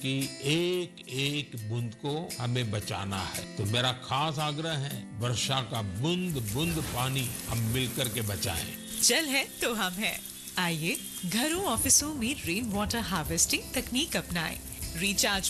कि एक एक बूंद को हमें बचाना है। तो मेरा खास आग्रह है, वर्षा का बूंद बूंद पानी हम मिलकर के बचाएं। जल है तो हम है। आइए घरों ऑफिसों में रेन वाटर हार्वेस्टिंग तकनीक अपनाएं। रिचार्ज